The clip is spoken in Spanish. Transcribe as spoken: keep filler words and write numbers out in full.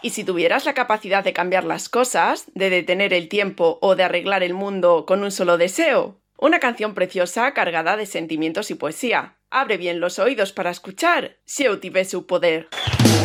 ¿Y si tuvieras la capacidad de cambiar las cosas, de detener el tiempo o de arreglar el mundo con un solo deseo? Una canción preciosa cargada de sentimientos y poesía. Abre bien los oídos para escuchar. Xiu Ti Ve Su Poder.